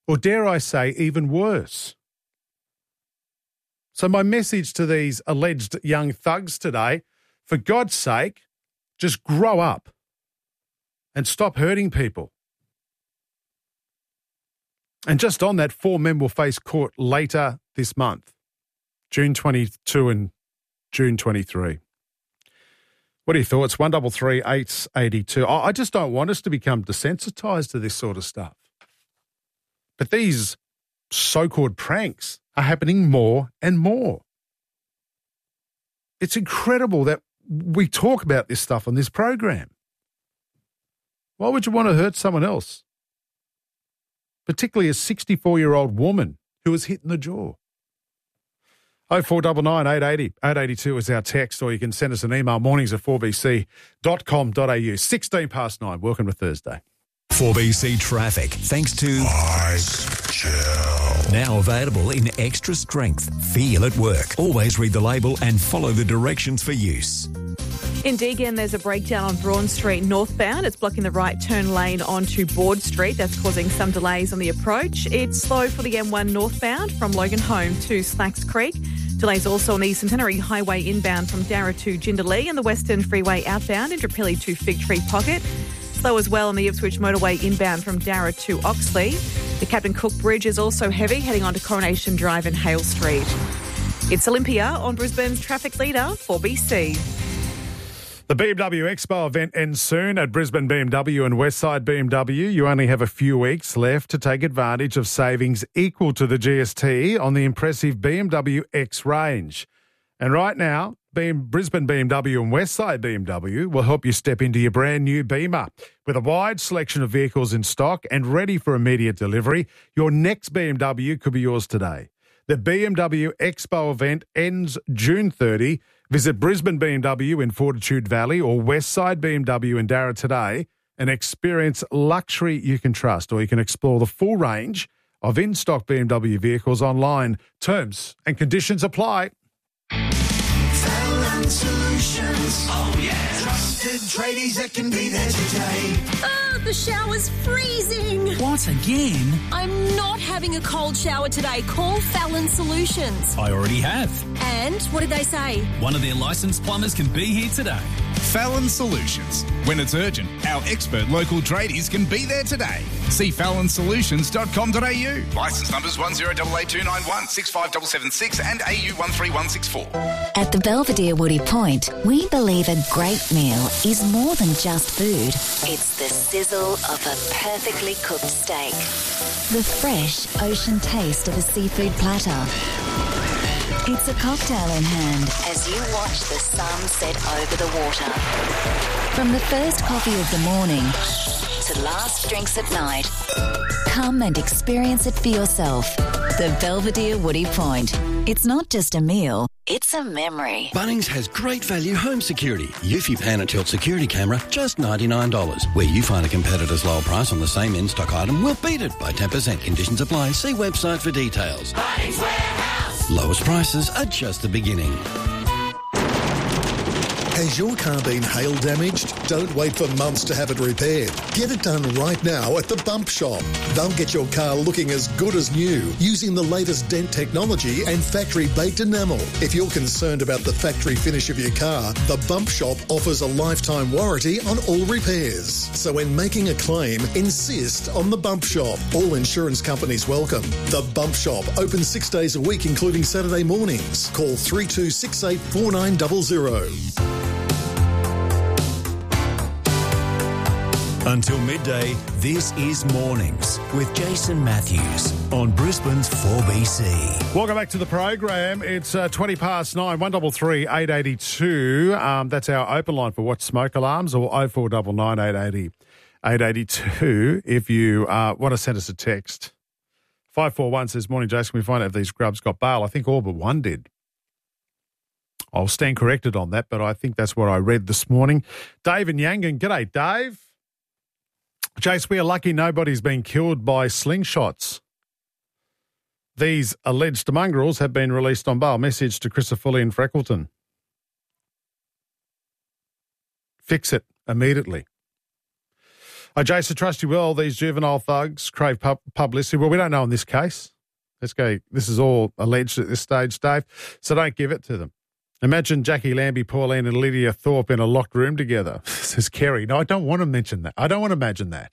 or dare I say, even worse. So my message to these alleged young thugs today, for God's sake, just grow up and stop hurting people. And just on that, 4 men will face court later this month, June 22 and June 23. What are your thoughts? 133 882. I just don't want us to become desensitised to this sort of stuff. But these so-called pranks are happening more and more. It's incredible that we talk about this stuff on this program. Why would you want to hurt someone else? Particularly a 64-year-old woman who was hit in the jaw. 0499 880 882 is our text, or you can send us an email, mornings@4bc.com.au. 16 past 9. Welcome to Thursday. 4BC Traffic, thanks to Ice Chill. Now available in extra strength. Feel at work. Always read the label and follow the directions for use. In Deagon, there's a breakdown on Braun Street northbound. It's blocking the right turn lane onto Board Street. That's causing some delays on the approach. It's slow for the M1 northbound from Loganholme to Slacks Creek. Delays also on the Centenary Highway inbound from Darra to Jindalee, and the Western Freeway outbound in Indooroopilly to Fig Tree Pocket. Slow as well on the Ipswich Motorway inbound from Darra to Oxley. The Captain Cook Bridge is also heavy, heading on to Coronation Drive and Hale Street. It's Olympia on Brisbane's traffic leader, 4BC. The BMW Expo event ends soon at Brisbane BMW and Westside BMW. You only have a few weeks left to take advantage of savings equal to the GST on the impressive BMW X range. And right now, Brisbane BMW and Westside BMW will help you step into your brand new Beamer. With a wide selection of vehicles in stock and ready for immediate delivery, your next BMW could be yours today. The BMW Expo event ends June 30. Visit Brisbane BMW in Fortitude Valley or Westside BMW in Darra today and experience luxury you can trust, or you can explore the full range of in-stock BMW vehicles online. Terms and conditions apply. Fallon Solutions. Oh, yeah. Trusted tradies that can be there today. Oh, the shower's freezing. What, again? I'm not having a cold shower today. Call Fallon Solutions. I already have. And what did they say? One of their licensed plumbers can be here today. Fallon Solutions. When it's urgent, our expert local tradies can be there today. See fallonsolutions.com.au. Licence numbers 10882916 65776 and AU 13164. At the Belvedere Woody Point, we believe a great meal is more than just food. It's the sizzle of a perfectly cooked steak, the fresh ocean taste of a seafood platter. It's a cocktail in hand as you watch the sun set over the water. From the first coffee of the morning to last drinks at night, come and experience it for yourself. The Belvedere Woody Point. It's not just a meal, it's a memory. Bunnings has great value home security. Eufy Pan and Tilt security camera, just $99. Where you find a competitor's lower price on the same in-stock item, we'll beat it by 10%. Conditions apply. See website for details. Bunnings Warehouse. Lowest prices are just the beginning. Has your car been hail damaged? Don't wait for months to have it repaired. Get it done right now at the Bump Shop. They'll get your car looking as good as new using the latest dent technology and factory-baked enamel. If you're concerned about the factory finish of your car, the Bump Shop offers a lifetime warranty on all repairs. So when making a claim, insist on the Bump Shop. All insurance companies welcome. The Bump Shop, open 6 days a week, including Saturday mornings. Call 3268 4900. Until midday, this is Mornings with Jason Matthews on Brisbane's 4BC. Welcome back to the program. It's 20 past 9, 133 882. That's our open line for Watch Smoke Alarms, or 0499 880 882 if you want to send us a text. 541 says, morning, Jason, can we find out if these grubs got bail? I think all but one did. I'll stand corrected on that, but I think that's what I read this morning. Dave and Yangon. G'day, Dave. Jace, we are lucky nobody's been killed by slingshots. These alleged mongrels have been released on bail. Message to Christopher in Freckleton. Fix it immediately. Jason, trust you well, these juvenile thugs crave publicity. Well, we don't know in this case. Let's go. This is all alleged at this stage, Dave, so don't give it to them. Imagine Jackie Lambie, Pauline and Lydia Thorpe in a locked room together, says Kerry. No, I don't want to mention that. I don't want to imagine that.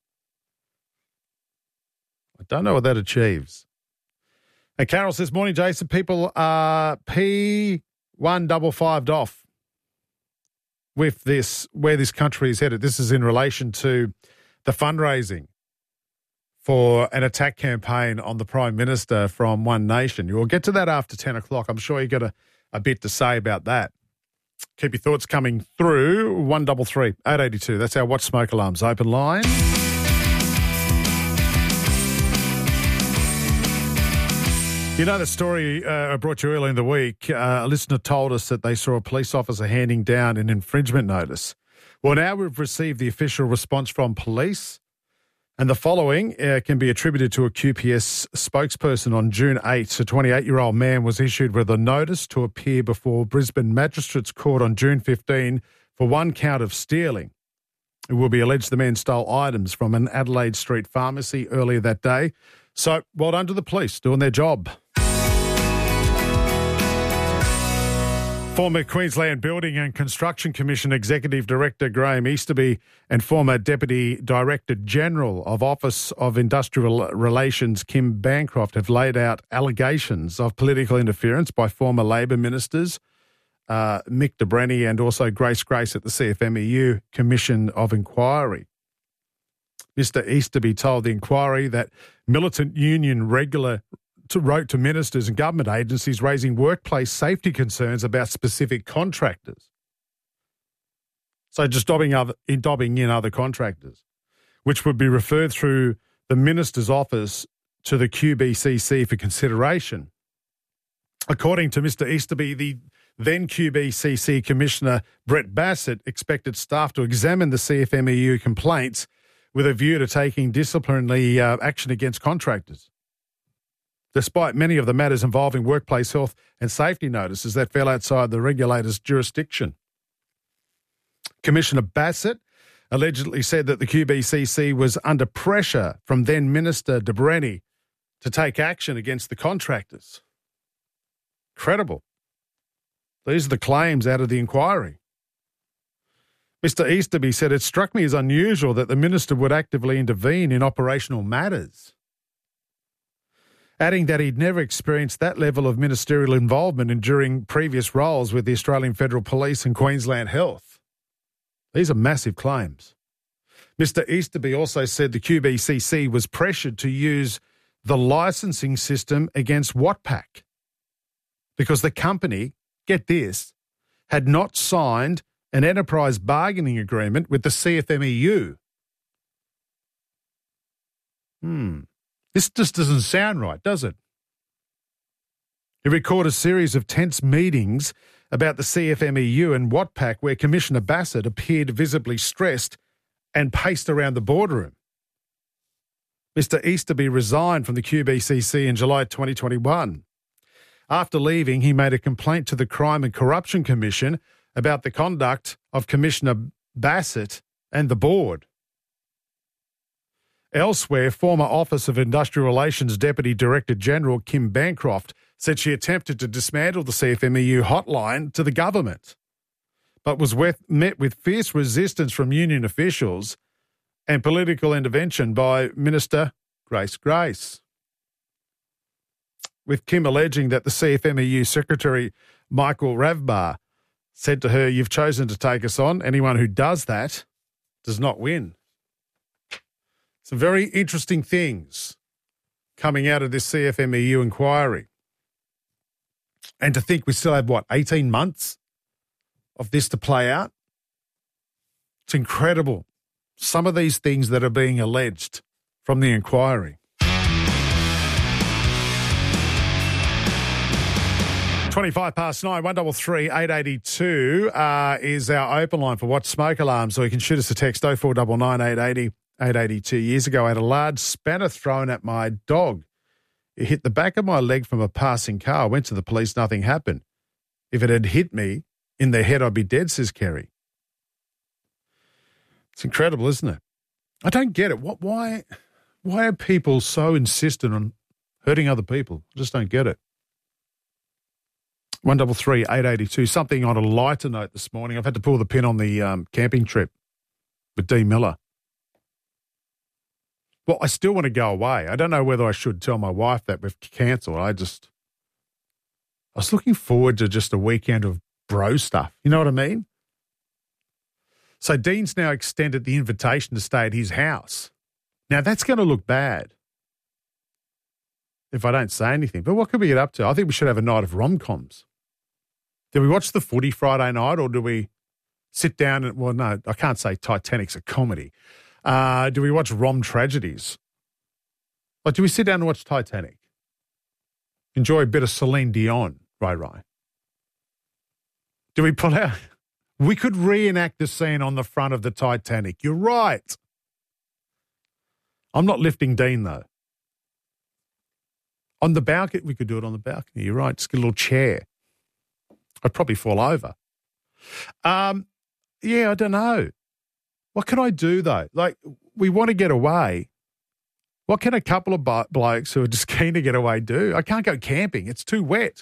I don't know what that achieves. And Carol says, morning, Jason. People are P155'd off with this, where this country is headed. This is in relation to the fundraising for an attack campaign on the Prime Minister from One Nation. We'll get to that after 10 o'clock. I'm sure you've got a bit to say about that. Keep your thoughts coming through. 133 882. That's our Watch Smoke Alarms open line. You know the story I brought you earlier in the week. A listener told us that they saw a police officer handing down an infringement notice. Well, now we've received the official response from police, and the following can be attributed to a QPS spokesperson. On June 8th, a 28-year-old man was issued with a notice to appear before Brisbane Magistrates Court on June 15 for one count of stealing. It will be alleged the man stole items from an Adelaide Street pharmacy earlier that day. So, well done to the police doing their job. Former Queensland Building and Construction Commission Executive Director Graham Easterby and former Deputy Director General of Office of Industrial Relations Kim Bancroft have laid out allegations of political interference by former Labor ministers Mick de Brenny and also Grace at the CFMEU Commission of Inquiry. Mr Easterby told the inquiry that militant union wrote to ministers and government agencies raising workplace safety concerns about specific contractors. So just dobbing in other contractors, which would be referred through the minister's office to the QBCC for consideration. According to Mr Easterby, the then QBCC Commissioner Brett Bassett expected staff to examine the CFMEU complaints with a view to taking disciplinary action against contractors, despite many of the matters involving workplace health and safety notices that fell outside the regulator's jurisdiction. Commissioner Bassett allegedly said that the QBCC was under pressure from then Minister de Brenny to take action against the contractors. Credible. These are the claims out of the inquiry. Mr Easterby said, it struck me as unusual that the minister would actively intervene in operational matters, adding that he'd never experienced that level of ministerial involvement during previous roles with the Australian Federal Police and Queensland Health. These are massive claims. Mr Easterby also said the QBCC was pressured to use the licensing system against Watpac because the company, get this, had not signed an enterprise bargaining agreement with the CFMEU. This just doesn't sound right, does it? He recorded a series of tense meetings about the CFMEU and Watpac where Commissioner Bassett appeared visibly stressed and paced around the boardroom. Mr Easterby resigned from the QBCC in July 2021. After leaving, he made a complaint to the Crime and Corruption Commission about the conduct of Commissioner Bassett and the board. Elsewhere, former Office of Industrial Relations Deputy Director General Kim Bancroft said she attempted to dismantle the CFMEU hotline to the government, but was met with fierce resistance from union officials and political intervention by Minister Grace. With Kim alleging that the CFMEU Secretary Michael Ravbar said to her, you've chosen to take us on. Anyone who does that does not win. Some very interesting things coming out of this CFMEU inquiry. And to think we still have, 18 months of this to play out? It's incredible. Some of these things that are being alleged from the inquiry. 9:25, 133 882 is our open line for Watch Smoke Alarms, so you can shoot us a text 0499 880 882. Years ago, I had a large spanner thrown at my dog. It hit the back of my leg from a passing car. I went to the police, nothing happened. If it had hit me in the head, I'd be dead, says Kerry. It's incredible, isn't it? I don't get it. Why are people so insistent on hurting other people? I just don't get it. 133 882. Something on a lighter note this morning. I've had to pull the pin on the camping trip with Dee Miller. Well, I still want to go away. I don't know whether I should tell my wife that we've cancelled. I was looking forward to just a weekend of bro stuff. You know what I mean? So Dean's now extended the invitation to stay at his house. Now, that's going to look bad if I don't say anything. But what could we get up to? I think we should have a night of rom-coms. Do we watch the footy Friday night, or do we sit down and, well, no, I can't say Titanic's a comedy. Do we watch rom tragedies? Like, do we sit down and watch Titanic? Enjoy a bit of Celine Dion, right? Do we pull out? We could reenact the scene on the front of the Titanic. You're right. I'm not lifting Dean, though. On the balcony, we could do it on the balcony. You're right. Just get a little chair. I'd probably fall over. Yeah, I don't know. What can I do, though? Like, we want to get away. What can a couple of blokes who are just keen to get away do? I can't go camping. It's too wet.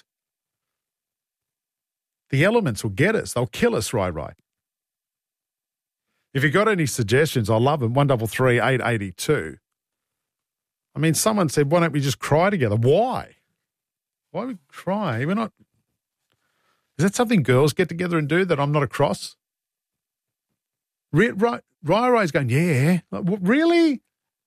The elements will get us. They'll kill us, right. If you've got any suggestions, I love them. 133 882. I mean, someone said, why don't we just cry together? Why? Why would we cry? We're not. Is that something girls get together and do that I'm not across? Right. Rai's going, yeah. Really?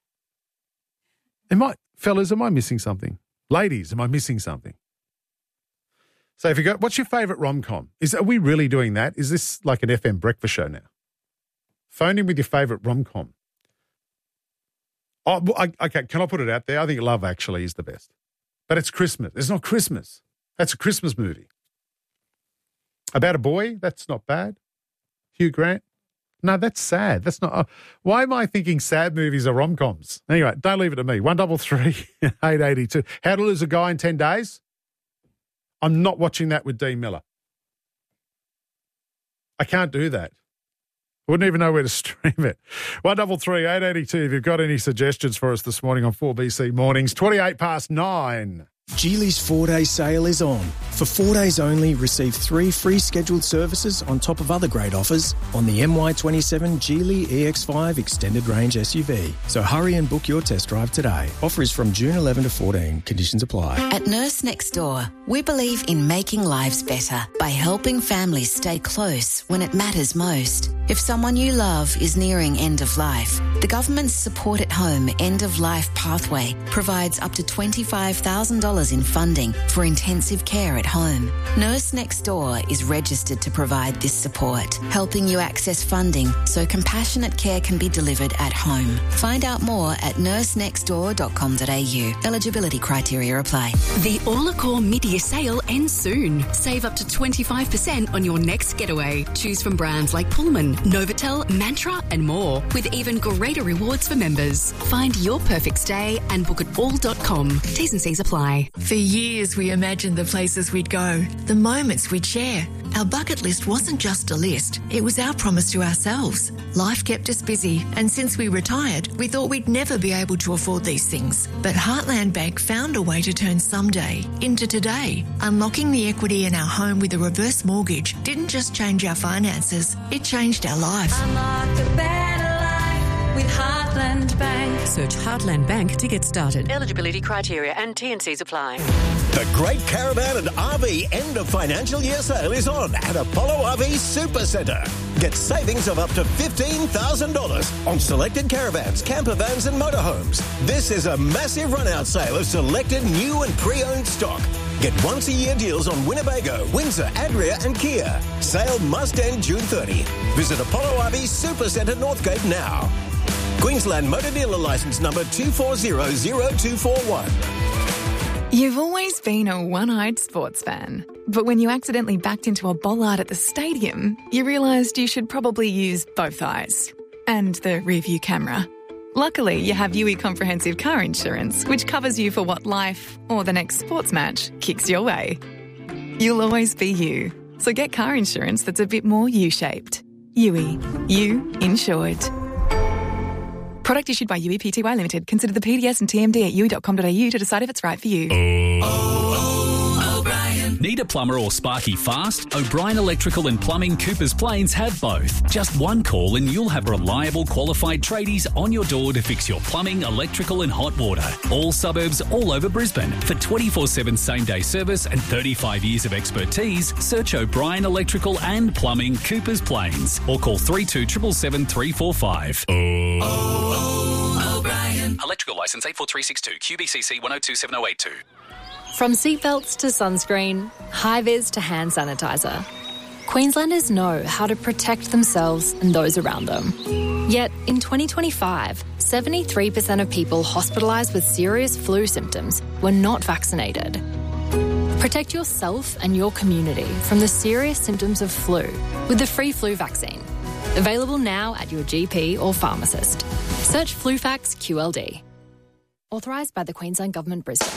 Fellas, am I missing something? Ladies, am I missing something? So if you go, what's your favourite rom-com? Are we really doing that? Is this like an FM breakfast show now? Phone in with your favourite rom-com. Oh, okay, can I put it out there? I think Love Actually is the best. But it's Christmas. It's not Christmas. That's a Christmas movie. About a boy? That's not bad. Hugh Grant? No, that's sad. That's not. Why am I thinking sad movies are rom-coms? Anyway, don't leave it to me. 133 882. How to Lose a Guy in 10 Days? I'm not watching that with Dee Miller. I can't do that. I wouldn't even know where to stream it. 133 882. If you've got any suggestions for us this morning on 4BC Mornings, 9:28. Geely's 4-day sale is on. For 4 days only, receive 3 free scheduled services on top of other great offers on the MY27 Geely EX5 Extended Range SUV. So hurry and book your test drive today. Offer is from June 11 to 14. Conditions apply. At Nurse Next Door, we believe in making lives better by helping families stay close when it matters most. If someone you love is nearing end of life, the government's Support at Home End of Life Pathway provides up to $25,000 in funding for intensive care at home. Nurse Next Door is registered to provide this support, helping you access funding so compassionate care can be delivered at home. Find out more at nursenextdoor.com.au. Eligibility criteria apply. The All-Accor mid-year sale ends soon. Save up to 25% on your next getaway. Choose from brands like Pullman, Novotel, Mantra and more, with even greater rewards for members. Find your perfect stay and book at all.com. T's and C's apply. For years, we imagined the places we'd go, the moments we'd share. Our bucket list wasn't just a list, it was our promise to ourselves. Life kept us busy, and since we retired, we thought we'd never be able to afford these things. But Heartland Bank found a way to turn someday into today. Unlocking the equity in our home with a reverse mortgage didn't just change our finances, it changed our life. Unlock a better life with Heartland Bank. Search Heartland Bank to get started. Eligibility criteria and T&Cs apply. The Great Caravan and RV End of Financial Year Sale is on at Apollo RV Super Centre. Get savings of up to $15,000 on selected caravans, camper vans and motorhomes. This is a massive run-out sale of selected new and pre-owned stock. Get once-a-year deals on Winnebago, Windsor, Adria and Kia. Sale must end June 30. Visit Apollo RV Super Centre Northgate now. Queensland Motor Dealer Licence number 2400241. You've always been a one-eyed sports fan. But when you accidentally backed into a bollard at the stadium, you realised you should probably use both eyes. And the rearview camera. Luckily, you have UE Comprehensive Car Insurance, which covers you for what life, or the next sports match, kicks your way. You'll always be you. So get car insurance that's a bit more U-shaped. UE. You insured. Product issued by UEPTY Limited. Consider the PDS and TMD at UE.com.au to decide if it's right for you. Need a plumber or sparky fast? O'Brien Electrical and Plumbing Coopers Plains have both. Just one call and you'll have reliable qualified tradies on your door to fix your plumbing, electrical and hot water. All suburbs all over Brisbane. For 24/7 same-day service and 35 years of expertise, search O'Brien Electrical and Plumbing Coopers Plains or call 3277 345. O'Brien. Electrical licence 84362 QBCC 1027082. From seatbelts to sunscreen, high-vis to hand sanitizer, Queenslanders know how to protect themselves and those around them. Yet, in 2025, 73% of people hospitalised with serious flu symptoms were not vaccinated. Protect yourself and your community from the serious symptoms of flu with the free flu vaccine. Available now at your GP or pharmacist. Search FluFax QLD. Authorised by the Queensland Government, Brisbane.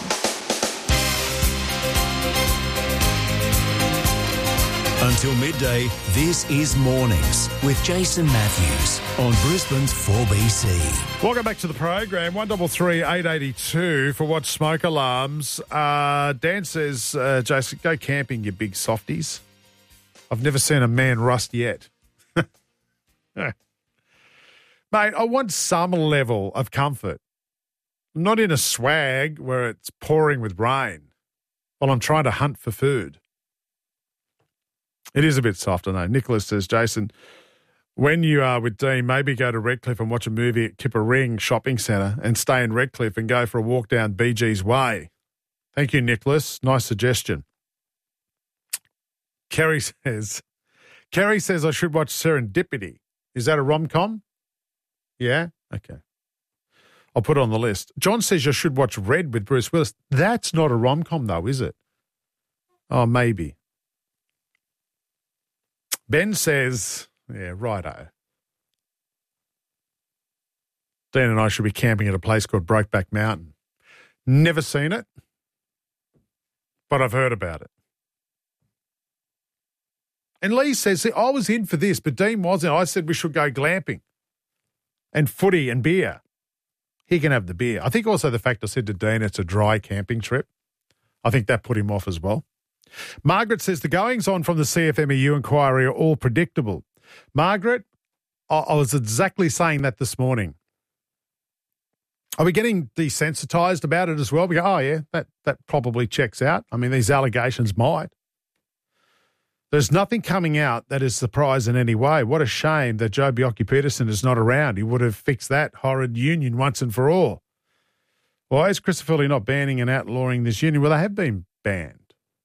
Until midday, this is Mornings with Jason Matthews on Brisbane's 4BC. Welcome back to the program. 133 882 for Watch Smoke Alarms. Dan says, Jason, go camping, you big softies. I've never seen a man rust yet. Mate, I want some level of comfort. I'm not in a swag where it's pouring with rain while I'm trying to hunt for food. It is a bit soft, I know. Nicholas says, Jason, when you are with Dean, maybe go to Redcliffe and watch a movie at Kipper Ring Shopping Centre and stay in Redcliffe and go for a walk down BG's Way. Thank you, Nicholas. Nice suggestion. Kerry says I should watch Serendipity. Is that a rom-com? Yeah? Okay. I'll put it on the list. John says you should watch Red with Bruce Willis. That's not a rom-com though, is it? Oh, maybe. Ben says, yeah, righto. Dan and I should be camping at a place called Brokeback Mountain. Never seen it, but I've heard about it. And Lee says, see, I was in for this, but Dean wasn't. I said we should go glamping and footy and beer. He can have the beer. I think also the fact I said to Dean it's a dry camping trip, I think that put him off as well. Margaret says the goings-on from the CFMEU inquiry are all predictable. Margaret, I was exactly saying that this morning. Are we getting desensitised about it as well? We go, oh, yeah, that probably checks out. I mean, these allegations might. There's nothing coming out that is surprise in any way. What a shame that Joe Bjelke-Petersen is not around. He would have fixed that horrid union once and for all. Why is Christopher Lee not banning and outlawing this union? Well, they have been banned.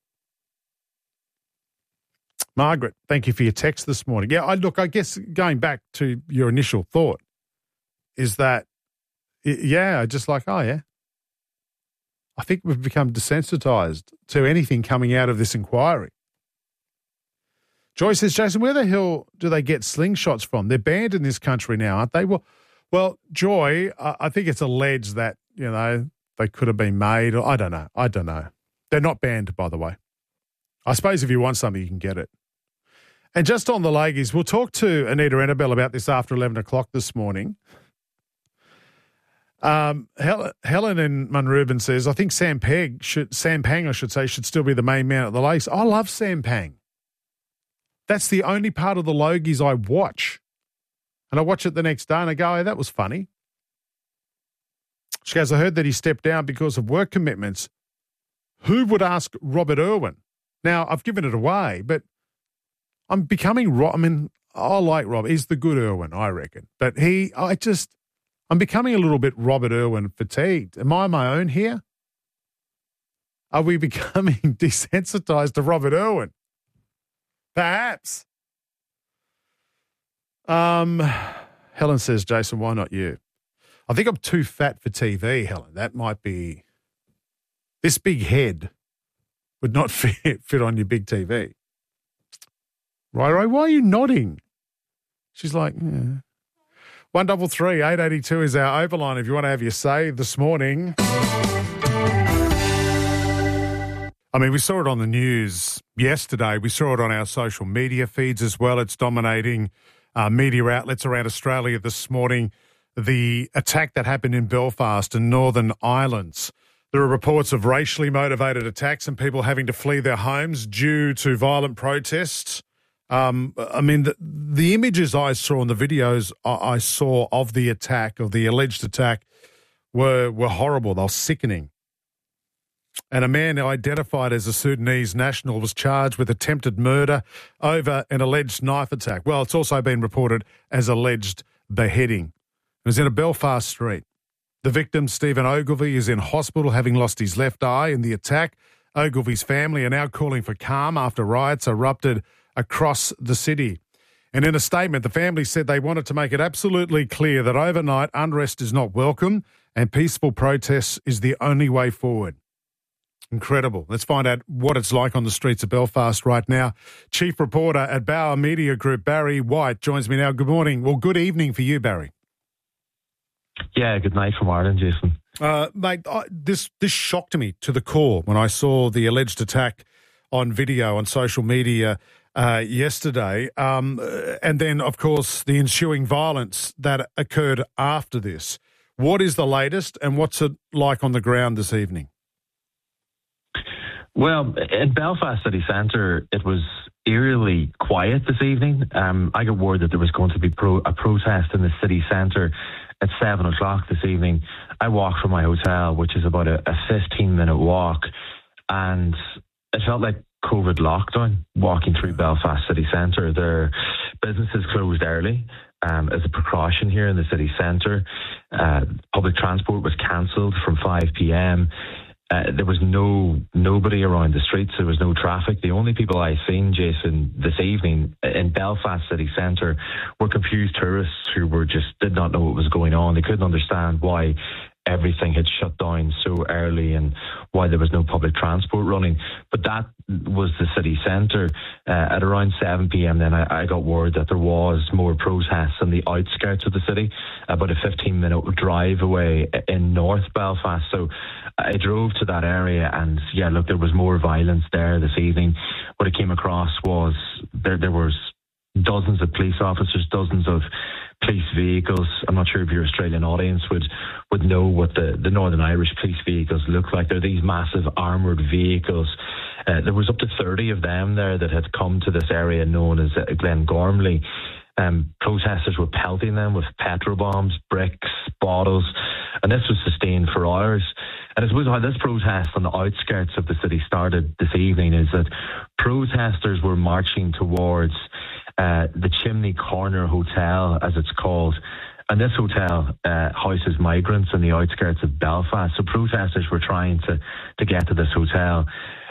Margaret, thank you for your text this morning. Yeah, I guess going back to your initial thought is that, yeah, just like, oh, yeah. I think we've become desensitised to anything coming out of this inquiry. Joy says, Jason, where the hell do they get slingshots from? They're banned in this country now, aren't they? Well, Joy, I think it's alleged that, you know, they could have been made. Or I don't know. They're not banned, by the way. I suppose if you want something, you can get it. And just on the Lagies, we'll talk to Anita Annabelle about this after 11 o'clock this morning. Helen in Munrubin says, I think Sam Pang should still be the main man at the Lakes. I love Sam Pang. That's the only part of the Logies I watch. And I watch it the next day and I go, hey, that was funny. She goes, I heard that he stepped down because of work commitments. Who would ask Robert Irwin? Now, I've given it away, but I'm becoming, I like Rob. He's the good Irwin, I reckon. But I'm becoming a little bit Robert Irwin fatigued. Am I on my own here? Are we becoming desensitised to Robert Irwin? Perhaps. Helen says, Jason, why not you? I think I'm too fat for TV, Helen. That might be, this big head would not fit on your big TV. Right, why are you nodding? She's like, yeah. 133 882 is our overline if you want to have your say this morning. I mean, we saw it on the news yesterday. We saw it on our social media feeds as well. It's dominating media outlets around Australia this morning. the attack that happened in Belfast and Northern Ireland. There are reports of racially motivated attacks and people having to flee their homes due to violent protests. I mean, the images I saw and the videos I saw of the attack, of the alleged attack, were horrible. They were sickening. And a man identified as a Sudanese national was charged with attempted murder over an alleged knife attack. Well, it's also been reported as alleged beheading. It was in a Belfast street. The victim, Stephen Ogilvie, is in hospital having lost his left eye in the attack. Ogilvie's family are now calling for calm after riots erupted across the city. And in a statement, the family said they wanted to make it absolutely clear that overnight unrest is not welcome and peaceful protests is the only way forward. Incredible. Let's find out what it's like on the streets of Belfast right now. Chief reporter at Bauer Media Group, Barry White, joins me now. Good morning. Well, good evening for you, Barry. Yeah, good night from Ireland, Jason. Mate, this shocked me to the core when I saw the alleged attack on video on social media yesterday. And then, of course, the ensuing violence that occurred after this. What is the latest and what's it like on the ground this evening? Well, in Belfast city centre, it was eerily quiet this evening. I got word that there was going to be a protest in the city centre at 7 o'clock this evening. I walked from my hotel, which is about a 15-minute walk, and it felt like COVID lockdown walking through Belfast city centre. Their businesses closed early as a precaution here in the city centre. Public transport was cancelled from 5 p.m. There was nobody around the streets. There was no traffic. The only people I seen, Jason, this evening in Belfast city centre were confused tourists who did not know what was going on. They couldn't understand why everything had shut down so early and why there was no public transport running. But that was the city centre. At around 7 p.m. then I got word that there was more protests on the outskirts of the city, about a 15-minute drive away in North Belfast. So I drove to that area and, yeah, look, there was more violence there this evening. What I came across was there was dozens of police officers, dozens of police vehicles. I'm not sure if your Australian audience would know what the Northern Irish police vehicles look like. They're these massive armoured vehicles. There was up to 30 of them there that had come to this area known as Glengormley. Protesters were pelting them with petrol bombs, bricks, bottles, and this was sustained for hours. And I suppose how this protest on the outskirts of the city started this evening is that protesters were marching towards the Chimney Corner Hotel, as it's called. And this hotel houses migrants in the outskirts of Belfast. So protesters were trying to get to this hotel.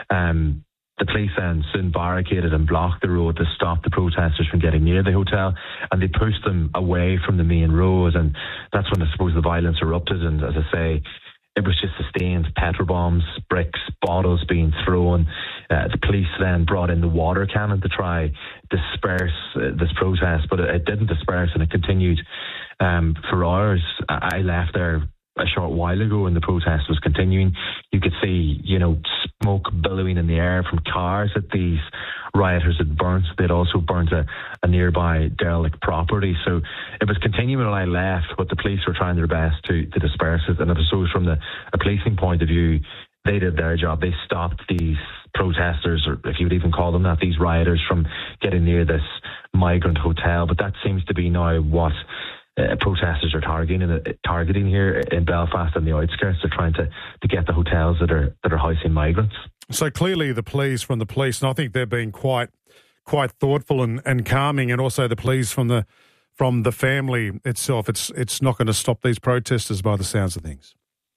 The police then soon barricaded and blocked the road to stop the protesters from getting near the hotel, and they pushed them away from the main road, and that's when I suppose the violence erupted. And as I say, it was just sustained petrol bombs, bricks, bottles being thrown. The police then brought in the water cannon to try disperse this protest, but it didn't disperse, and it continued for hours. I left there a short while ago and the protest was continuing. You could see, smoke billowing in the air from cars that these rioters had burnt. They'd also burnt a nearby derelict property. So it was continuing when I left, but the police were trying their best to disperse it. And I suppose from a policing point of view, they did their job. They stopped these protesters, or if you would even call them that, these rioters from getting near this migrant hotel. But that seems to be now what protesters are targeting here in Belfast and the outskirts. They're trying to get the hotels that are housing migrants. So clearly the pleas from the police, and I think they're being quite thoughtful and calming, and also the pleas from the family itself. It's not going to stop these protesters by the sounds of things.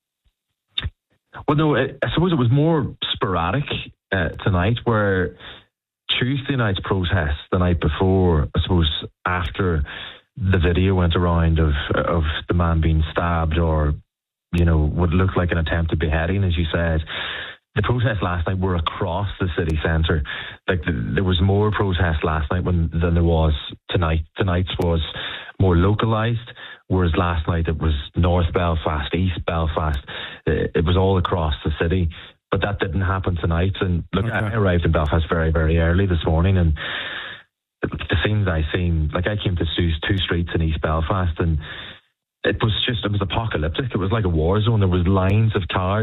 Well, no, I suppose it was more sporadic tonight, where Tuesday night's protest the night before, I suppose after the video went around of the man being stabbed, or would look like an attempted beheading, as you said. The protests last night were across the city centre. Like there was more protest last night than there was tonight. Tonight's was more localised, whereas last night it was North Belfast, East Belfast. It was all across the city. But that didn't happen tonight. And look, okay. I arrived in Belfast very, very early this morning, and the scenes I seen, like I came to two streets in East Belfast, and it was apocalyptic. It was like a war zone. There was lines of cars